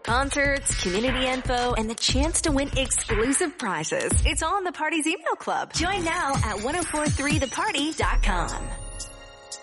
Concerts, community info, and the chance to win exclusive prizes. It's all in the Party's email club. Join now at 1043theparty.com.